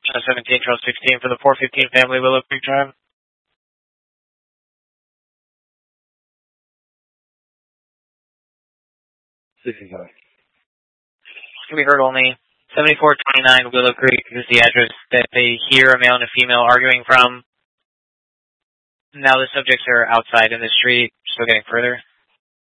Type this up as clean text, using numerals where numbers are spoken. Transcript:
17-12-16 for the 415 family, Willow Creek Drive. Can be heard only. 7429 Willow Creek is the address that they hear a male and a female arguing from. Now the subjects are outside in the street, still getting further.